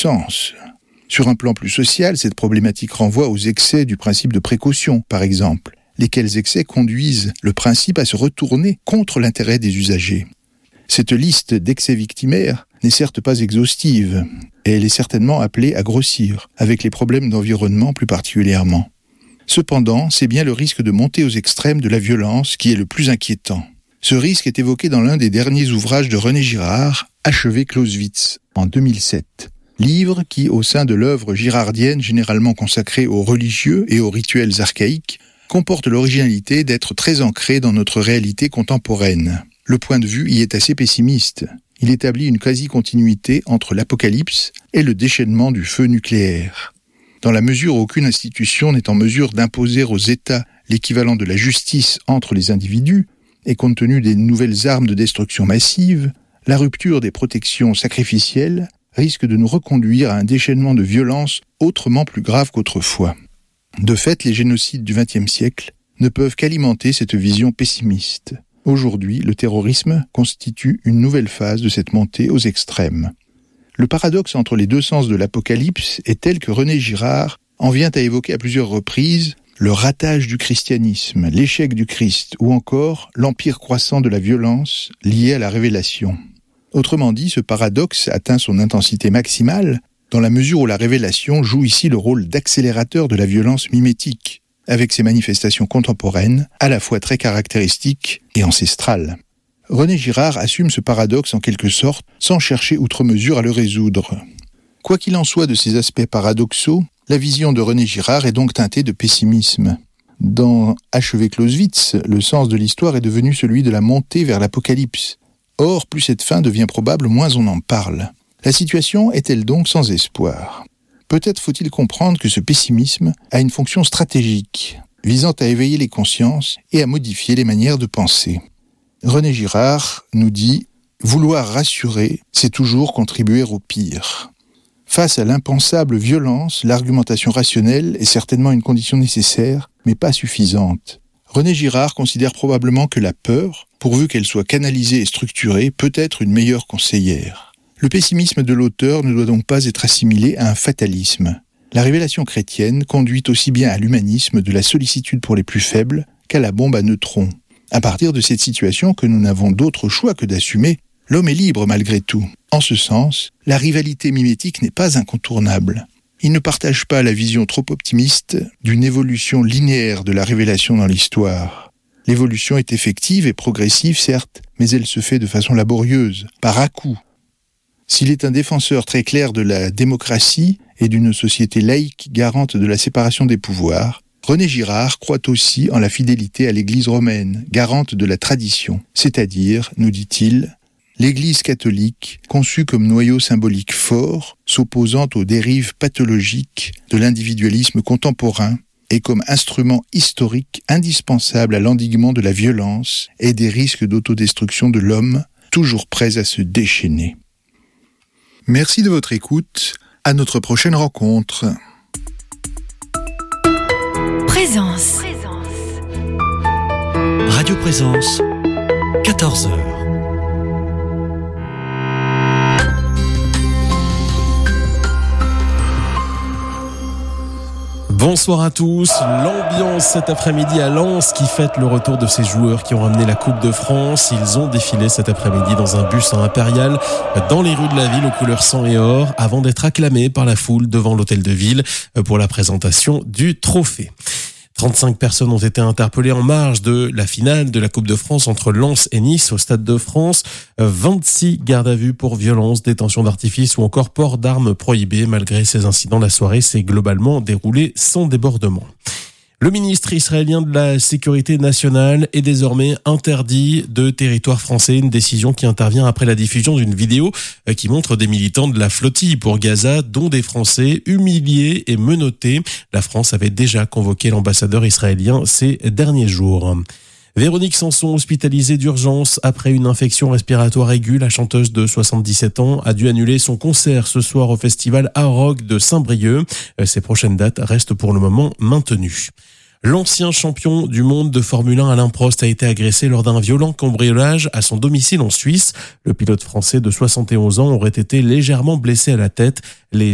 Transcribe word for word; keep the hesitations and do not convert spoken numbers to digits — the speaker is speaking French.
sens. Sur un plan plus social, cette problématique renvoie aux excès du principe de précaution, par exemple, lesquels excès conduisent le principe à se retourner contre l'intérêt des usagers. Cette liste d'excès victimaires n'est certes pas exhaustive, et elle est certainement appelée à grossir, avec les problèmes d'environnement plus particulièrement. Cependant, c'est bien le risque de monter aux extrêmes de la violence qui est le plus inquiétant. Ce risque est évoqué dans l'un des derniers ouvrages de René Girard, Achever Clausewitz, en deux mille sept. Livre qui, au sein de l'œuvre girardienne généralement consacrée aux religieux et aux rituels archaïques, comporte l'originalité d'être très ancré dans notre réalité contemporaine. Le point de vue y est assez pessimiste. Il établit une quasi-continuité entre l'apocalypse et le déchaînement du feu nucléaire. Dans la mesure où aucune institution n'est en mesure d'imposer aux États l'équivalent de la justice entre les individus, et compte tenu des nouvelles armes de destruction massive, la rupture des protections sacrificielles risque de nous reconduire à un déchaînement de violence autrement plus grave qu'autrefois. De fait, les génocides du vingtième siècle ne peuvent qu'alimenter cette vision pessimiste. Aujourd'hui, le terrorisme constitue une nouvelle phase de cette montée aux extrêmes. Le paradoxe entre les deux sens de l'apocalypse est tel que René Girard en vient à évoquer à plusieurs reprises le ratage du christianisme, l'échec du Christ ou encore l'empire croissant de la violence liée à la révélation. Autrement dit, ce paradoxe atteint son intensité maximale dans la mesure où la révélation joue ici le rôle d'accélérateur de la violence mimétique, avec ses manifestations contemporaines, à la fois très caractéristiques et ancestrales. René Girard assume ce paradoxe en quelque sorte, sans chercher outre mesure à le résoudre. Quoi qu'il en soit de ces aspects paradoxaux, la vision de René Girard est donc teintée de pessimisme. Dans Achever Clausewitz, le sens de l'histoire est devenu celui de la montée vers l'apocalypse. Or, plus cette fin devient probable, moins on en parle. La situation est-elle donc sans espoir ? Peut-être faut-il comprendre que ce pessimisme a une fonction stratégique, visant à éveiller les consciences et à modifier les manières de penser. René Girard nous dit « Vouloir rassurer, c'est toujours contribuer au pire ». Face à l'impensable violence, l'argumentation rationnelle est certainement une condition nécessaire, mais pas suffisante. René Girard considère probablement que la peur, pourvu qu'elle soit canalisée et structurée, peut être une meilleure conseillère. Le pessimisme de l'auteur ne doit donc pas être assimilé à un fatalisme. La révélation chrétienne conduit aussi bien à l'humanisme de la sollicitude pour les plus faibles qu'à la bombe à neutrons. À partir de cette situation que nous n'avons d'autre choix que d'assumer, l'homme est libre malgré tout. En ce sens, la rivalité mimétique n'est pas incontournable. Il ne partage pas la vision trop optimiste d'une évolution linéaire de la révélation dans l'histoire. L'évolution est effective et progressive, certes, mais elle se fait de façon laborieuse, par à-coups. S'il est un défenseur très clair de la démocratie et d'une société laïque garante de la séparation des pouvoirs, René Girard croit aussi en la fidélité à l'Église romaine, garante de la tradition, c'est-à-dire, nous dit-il, l'Église catholique, conçue comme noyau symbolique fort, s'opposant aux dérives pathologiques de l'individualisme contemporain et comme instrument historique indispensable à l'endiguement de la violence et des risques d'autodestruction de l'homme, toujours prêts à se déchaîner. Merci de votre écoute. À notre prochaine rencontre. Présence. Radio Présence, quatorze heures. Bonsoir à tous. L'ambiance cet après-midi à Lens qui fête le retour de ces joueurs qui ont ramené la Coupe de France. Ils ont défilé cet après-midi dans un bus impérial dans les rues de la ville aux couleurs sang et or avant d'être acclamés par la foule devant l'hôtel de ville pour la présentation du trophée. trente-cinq personnes ont été interpellées en marge de la finale de la Coupe de France entre Lens et Nice au Stade de France. vingt-six gardes à vue pour violence, détention d'artifice ou encore port d'armes prohibées. Malgré ces incidents, la soirée s'est globalement déroulée sans débordement. Le ministre israélien de la Sécurité nationale est désormais interdit de territoire français, une décision qui intervient après la diffusion d'une vidéo qui montre des militants de la flottille pour Gaza, dont des Français humiliés et menottés. La France avait déjà convoqué l'ambassadeur israélien ces derniers jours. Véronique Sanson, hospitalisée d'urgence après une infection respiratoire aiguë, la chanteuse de soixante-dix-sept ans a dû annuler son concert ce soir au festival Hard Rock de Saint-Brieuc. Ses prochaines dates restent pour le moment maintenues. L'ancien champion du monde de Formule un Alain Prost a été agressé lors d'un violent cambriolage à son domicile en Suisse. Le pilote français de soixante et onze ans aurait été légèrement blessé à la tête. Les